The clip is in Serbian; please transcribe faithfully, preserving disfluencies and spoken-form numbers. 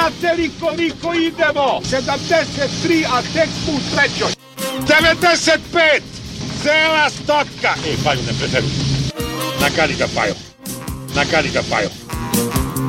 znate li koliko idemo? sedamdeset tri, a tek smo u trećoj. devedeset pet, cela stotka. Ej, Paju, ne preteruj. Nakani ga, Pajo. Nakani ga, Pajo.